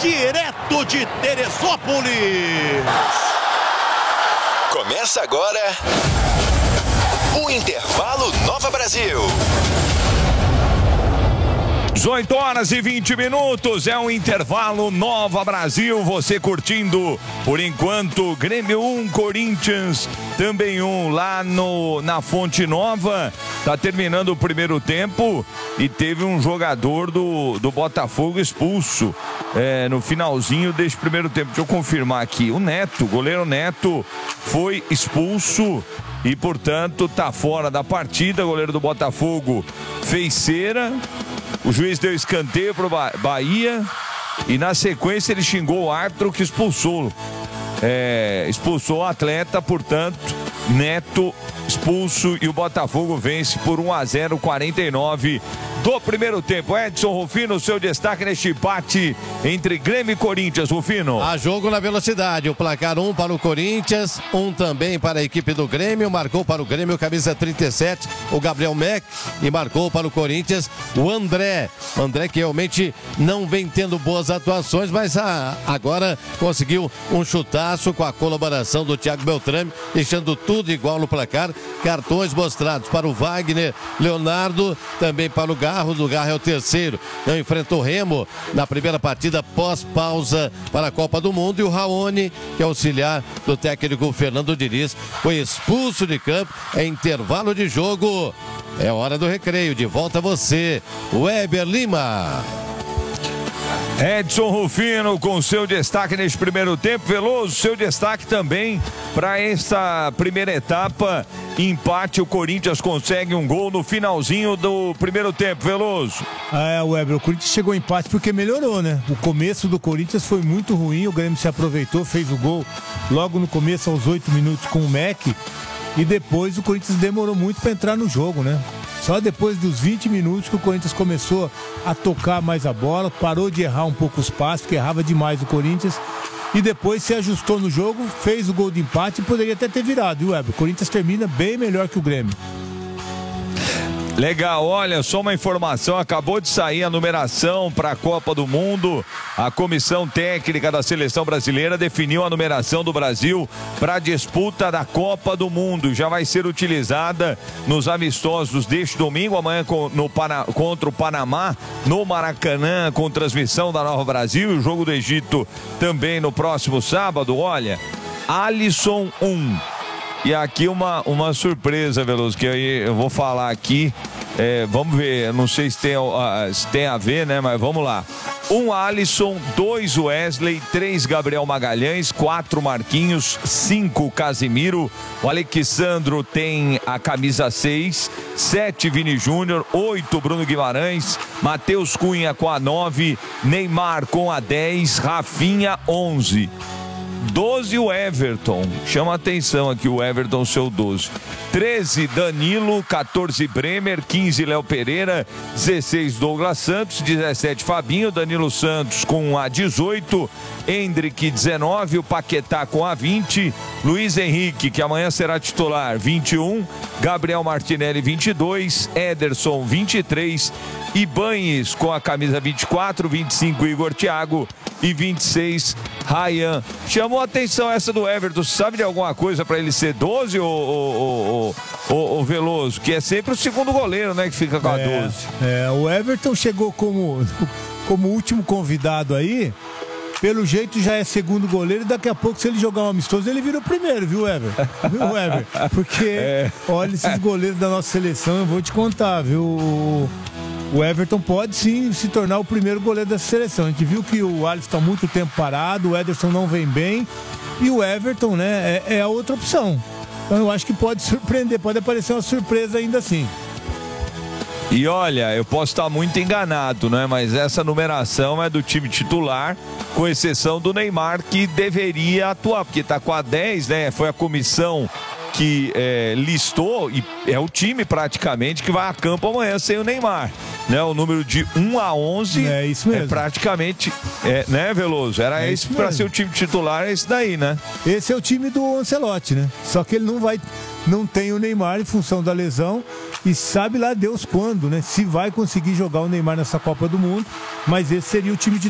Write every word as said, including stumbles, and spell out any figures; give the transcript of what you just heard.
direto de Teresópolis. Começa agora o Intervalo Nova Brasil. dezoito horas e vinte minutos, é um intervalo Nova Brasil, você curtindo, por enquanto, Grêmio um, Corinthians também um, lá no, na Fonte Nova, tá terminando o primeiro tempo e teve um jogador do, do Botafogo expulso é, no finalzinho desse primeiro tempo. Deixa eu confirmar aqui, o Neto, o goleiro Neto foi expulso e, portanto, tá fora da partida. O goleiro do Botafogo fez cera. O juiz deu escanteio para o Bahia e na sequência ele xingou o árbitro que expulsou. É, expulsou o atleta, portanto, Neto expulso e o Botafogo vence por um a zero, quarenta e nove do primeiro tempo. Edson Rufino, seu destaque neste empate entre Grêmio e Corinthians, Rufino. A jogo na velocidade, o placar um para o Corinthians, um também para a equipe do Grêmio, marcou para o Grêmio camisa trinta e sete, o Gabriel Mack, e marcou para o Corinthians o André, André que realmente não vem tendo boas atuações, mas a, agora conseguiu um chutaço com a colaboração do Thiago Beltrame, deixando tudo igual no placar. Cartões mostrados para o Wagner, Leonardo, também para o Garro, do Garro é o terceiro, não enfrentou o Remo na primeira partida pós-pausa para a Copa do Mundo, e o Raoni, que é auxiliar do técnico Fernando Diniz, foi expulso de campo. É intervalo de jogo, é hora do recreio. De volta a você, Weber Lima. Edson Rufino com seu destaque neste primeiro tempo. Veloso, seu destaque também para essa primeira etapa. Empate, o Corinthians consegue um gol no finalzinho do primeiro tempo. Veloso. É, Weber, o Corinthians chegou ao empate porque melhorou, né? O começo do Corinthians foi muito ruim, o Grêmio se aproveitou, fez o gol logo no começo, aos oito minutos, com o Mack. E depois o Corinthians demorou muito para entrar no jogo, né? Só depois dos vinte minutos que o Corinthians começou a tocar mais a bola, parou de errar um pouco os passes, que errava demais o Corinthians, e depois se ajustou no jogo, fez o gol de empate e poderia até ter virado, viu, Weber? O Corinthians termina bem melhor que o Grêmio. Legal, olha, só uma informação, acabou de sair a numeração para a Copa do Mundo. A comissão técnica da seleção brasileira definiu a numeração do Brasil para a disputa da Copa do Mundo. Já vai ser utilizada nos amistosos deste domingo, amanhã no, contra o Panamá, no Maracanã, com transmissão da Nova Brasil. O jogo do Egito também no próximo sábado. Olha, Alisson um. E aqui uma, uma surpresa, Veloso, que aí eu vou falar aqui, é, vamos ver, não sei se tem, uh, se tem a ver, né, mas vamos lá. Um Alisson, dois Wesley, três Gabriel Magalhães, quatro Marquinhos, cinco Casimiro, o Alexandro tem a camisa seis, sete Vini Júnior, oito Bruno Guimarães, Matheus Cunha com a nove, Neymar com a dez, Rafinha onze. doze o Everton, chama a atenção aqui o Everton, seu doze. treze Danilo, quatorze Bremer, quinze Léo Pereira, dezesseis Douglas Santos, dezessete Fabinho, Danilo Santos com a dezoito, Hendrick dezenove, o Paquetá com a vinte, Luiz Henrique, que amanhã será titular, vinte e um, Gabriel Martinelli vinte e dois, Ederson vinte e três, Ibañez com a camisa vinte e quatro, vinte e cinco Igor Thiago e vinte e seis Ryan. Chamou a atenção essa do Everton, sabe de alguma coisa para ele ser doze, ou o, o, o, o Veloso, que é sempre o segundo goleiro, né, que fica com a é, doze. É, o Everton chegou como, como último convidado aí, pelo jeito já é segundo goleiro, e daqui a pouco, se ele jogar um amistoso, ele vira o primeiro, viu, Weber? Viu, Weber? Porque, é. olha, esses goleiros da nossa seleção, eu vou te contar, viu? O Everton pode sim se tornar o primeiro goleiro dessa seleção. A gente viu que o Alisson está muito tempo parado, o Ederson não vem bem, e o Everton, né, é, é a outra opção. Então eu acho que pode surpreender, pode aparecer uma surpresa ainda assim. E olha, eu posso estar muito enganado, né? Mas essa numeração é do time titular, com exceção do Neymar, que deveria atuar, porque está com a dez, né? Foi a comissão que é, listou, e é o time praticamente que vai a campo amanhã sem o Neymar, né? O número de um a onze é, isso mesmo. É praticamente, é, né, Veloso? Era é esse para ser o time titular, é esse daí, né? Esse é o time do Ancelotti, né? Só que ele não vai, não tem o Neymar em função da lesão, e sabe lá Deus quando, né? Se vai conseguir jogar o Neymar nessa Copa do Mundo, mas esse seria o time de